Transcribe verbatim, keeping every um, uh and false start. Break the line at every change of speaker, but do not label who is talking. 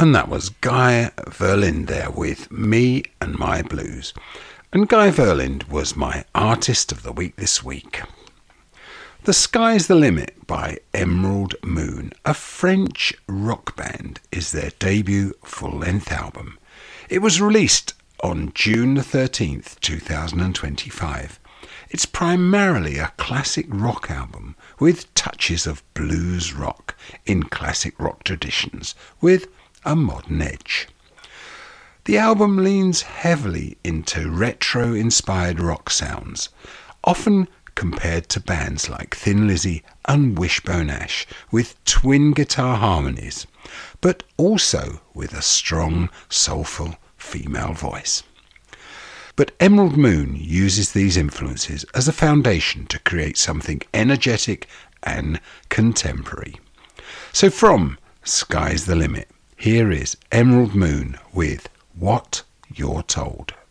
And that was Guy Verlind there with Me and My Blues. And Guy Verlind was my artist of the week this week. The Sky's the Limit by Emerald Moon, a French rock band, is their debut full-length album. It was released on June the thirteenth, two thousand twenty-five. It's primarily a classic rock album with touches of blues rock in classic rock traditions with a modern edge. The album leans heavily into retro-inspired rock sounds, often compared to bands like Thin Lizzy and Wishbone Ash with twin guitar harmonies, but also with a strong, soulful female voice. But Emerald Moon uses these influences as a foundation to create something energetic and contemporary. So from Sky's the Limit, here is Emerald Moon with What You're Told.